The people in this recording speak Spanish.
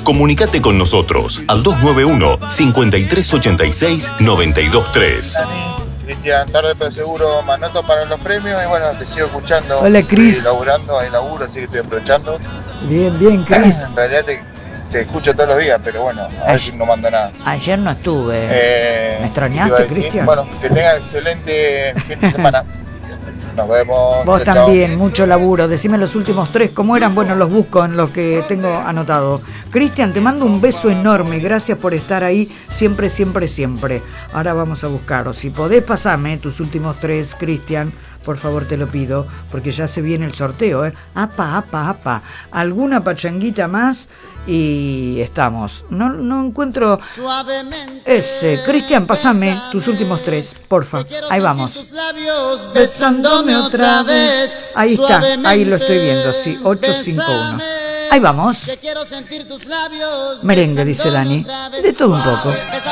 Comunicate con nosotros al 291-5386-923. Cristian, tarde pero seguro, me anoto para los premios y bueno, te sigo escuchando. Hola, Cris. Estoy laburando, hay laburo, así que estoy aprovechando. Bien, Cris. En realidad te escucho todos los días, pero bueno, a veces no mando nada. Ayer no estuve. ¿Me extrañaste, Cristian? Bueno, que tengan excelente fin de semana. Nos vemos. Vos chao, también, chao. mucho laburo. Decime los últimos 3, ¿cómo eran? Bueno, los busco en los que tengo anotado. Cristian, te mando un beso enorme. Gracias por estar ahí siempre. Ahora vamos a buscar. Si podés, pasame tus últimos 3, Cristian. Por favor, te lo pido, porque ya se viene el sorteo, ¿eh? Apa. ¿Alguna pachanguita más? Y estamos. No encuentro ese. Cristian, pasame tus últimos 3, porfa. Ahí vamos. Besándome otra vez. Ahí está, ahí lo estoy viendo, sí, 851. Ahí vamos. Merengue, dice Dani. De todo un poco.